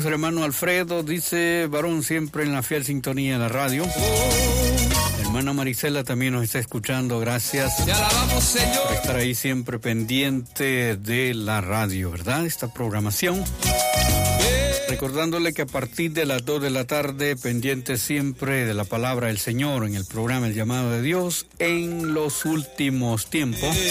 Saludos, hermano Alfredo. Dice, varón, siempre en la fiel sintonía de la radio. Hermana Marisela también nos está escuchando. Gracias. Te alabamos, Señor. Por estar ahí siempre pendiente de la radio, ¿verdad? Esta programación. Recordándole que a partir de las 2 de la tarde, pendiente siempre de la palabra del Señor en el programa El Llamado de Dios en los últimos tiempos.